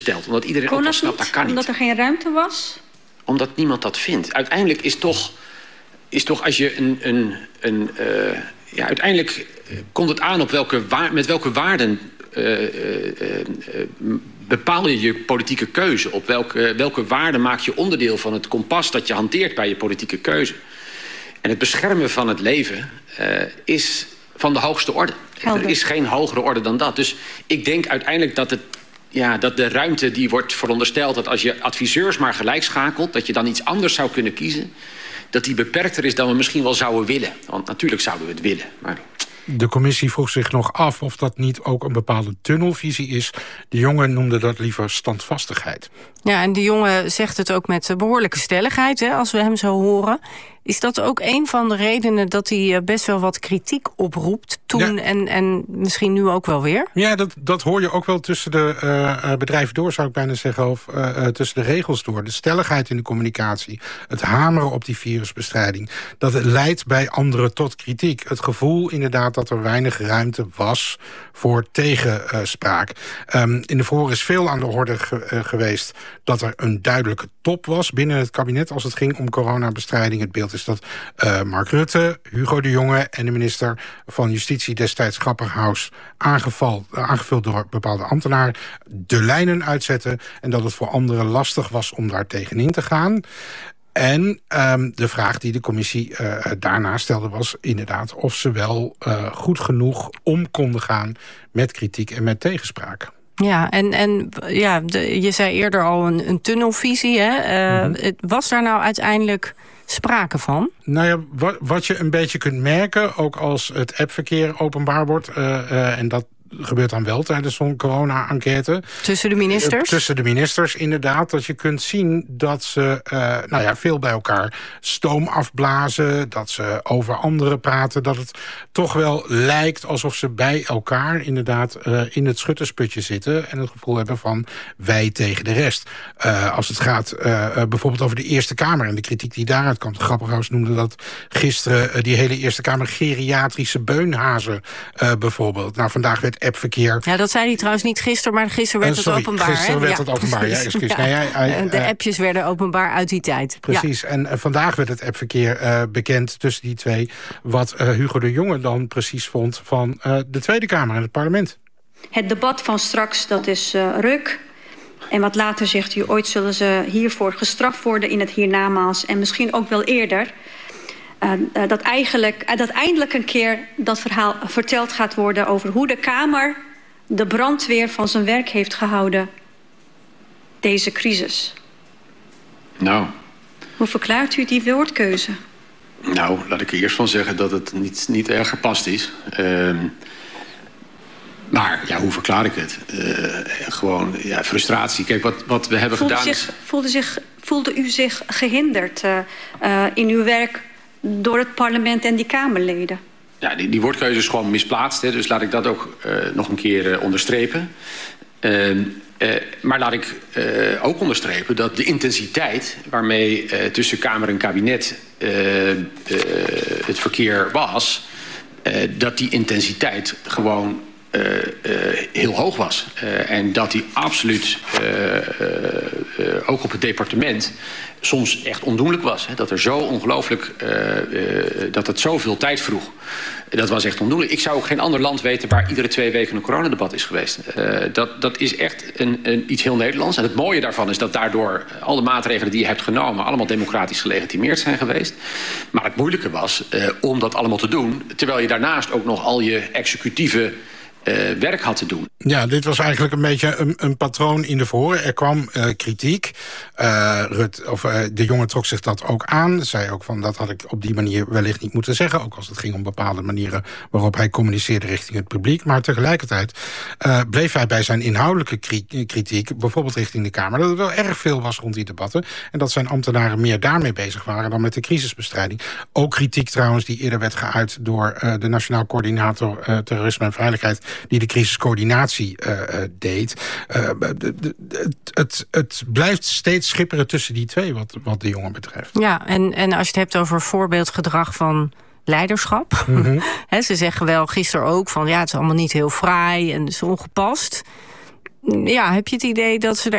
stelt. Omdat iedereen ook wel snapt, dat kan niet. Omdat er geen ruimte was? Omdat niemand dat vindt. Uiteindelijk is toch als je uiteindelijk komt het aan op met welke waarden bepaal je je politieke keuze. Op welke waarden maak je onderdeel van het kompas dat je hanteert bij je politieke keuze. En het beschermen van het leven is van de hoogste orde. Helder. Er is geen hogere orde dan dat. Dus ik denk uiteindelijk dat de ruimte die wordt verondersteld, dat als je adviseurs maar gelijk schakelt, dat je dan iets anders zou kunnen kiezen, dat die beperkter is dan we misschien wel zouden willen. Want natuurlijk zouden we het willen. Maar de commissie vroeg zich nog af of dat niet ook een bepaalde tunnelvisie is. De jongen noemde dat liever standvastigheid. Ja, en de jongen zegt het ook met behoorlijke stelligheid, hè, als we hem zo horen. Is dat ook een van de redenen dat hij best wel wat kritiek oproept toen en misschien nu ook wel weer? Ja, dat hoor je ook wel tussen de bedrijven door, zou ik bijna zeggen, of tussen de regels door. De stelligheid in de communicatie, het hameren op die virusbestrijding, dat het leidt bij anderen tot kritiek. Het gevoel inderdaad dat er weinig ruimte was voor tegenspraak. In de vorige is veel aan de orde geweest dat er een duidelijke top was binnen het kabinet als het ging om coronabestrijding. Het beeld is dat Mark Rutte, Hugo de Jonge en de minister van Justitie destijds Grapperhaus aangevuld door bepaalde ambtenaren de lijnen uitzetten en dat het voor anderen lastig was om daar tegenin te gaan. En de vraag die de commissie daarna stelde was inderdaad of ze wel goed genoeg om konden gaan met kritiek en met tegenspraak. Ja, je zei eerder al een tunnelvisie. Hè? Was daar nou uiteindelijk sprake van? Nou ja, wat je een beetje kunt merken, ook als het appverkeer openbaar wordt, en dat gebeurt dan wel tijdens zo'n corona-enquête. Tussen de ministers? Tussen de ministers, inderdaad. Dat je kunt zien dat ze veel bij elkaar stoom afblazen, dat ze over anderen praten, dat het toch wel lijkt alsof ze bij elkaar inderdaad in het schuttersputje zitten en het gevoel hebben van wij tegen de rest. Als het gaat bijvoorbeeld over de Eerste Kamer en de kritiek die daaruit komt. Grapperhaus noemde dat gisteren die hele Eerste Kamer geriatrische beunhazen bijvoorbeeld. Nou, vandaag werd appverkeer. Ja, dat zei hij trouwens niet gisteren, maar gisteren werd het openbaar. Gisteren werd het openbaar, ja, excuus. Ja. De appjes werden openbaar uit die tijd. Precies, en vandaag werd het appverkeer bekend tussen die twee, wat Hugo de Jonge dan precies vond van de Tweede Kamer en het parlement. Het debat van straks, dat is ruk. En wat later zegt u, ooit zullen ze hiervoor gestraft worden in het hiernamaals en misschien ook wel eerder. Dat eindelijk een keer dat verhaal verteld gaat worden over hoe de Kamer de brandweer van zijn werk heeft gehouden. Deze crisis. Nou. Hoe verklaart u die woordkeuze? Nou, laat ik er eerst van zeggen dat het niet erg gepast is. Maar ja, hoe verklaar ik het? Gewoon frustratie. Kijk, wat we hebben gedaan. Voelde u zich gehinderd in uw werk door het parlement en die Kamerleden? Ja, die woordkeuze is gewoon misplaatst. Hè, dus laat ik dat ook nog een keer onderstrepen. Maar laat ik ook onderstrepen dat de intensiteit waarmee tussen Kamer en kabinet het verkeer was, dat die intensiteit gewoon heel hoog was. En dat die absoluut ook op het departement soms echt ondoenlijk was. Hè? Dat er zo ongelooflijk, dat het zoveel tijd vroeg. Dat was echt ondoenlijk. Ik zou ook geen ander land weten waar iedere 2 weken een coronadebat is geweest. Dat is echt iets heel Nederlands. En het mooie daarvan is dat daardoor al de maatregelen die je hebt genomen allemaal democratisch gelegitimeerd zijn geweest. Maar het moeilijke was om dat allemaal te doen, terwijl je daarnaast ook nog al je executieve werk had te doen. Ja, dit was eigenlijk een beetje een patroon in de voren. Er kwam kritiek. De jongen trok zich dat ook aan. Zei ook van, dat had ik op die manier wellicht niet moeten zeggen. Ook als het ging om bepaalde manieren waarop hij communiceerde richting het publiek. Maar tegelijkertijd bleef hij bij zijn inhoudelijke kritiek, bijvoorbeeld richting de Kamer, dat er wel erg veel was rond die debatten. En dat zijn ambtenaren meer daarmee bezig waren dan met de crisisbestrijding. Ook kritiek trouwens die eerder werd geuit door de Nationaal Coördinator Terrorisme en Veiligheid, die de crisiscoördinatie deed. Het blijft steeds schipperen tussen die twee wat de jongen betreft. Ja, en als je het hebt over voorbeeldgedrag van leiderschap. Ze zeggen wel gisteren ook van het is allemaal niet heel fraai en het is ongepast. Ja, heb je het idee dat ze er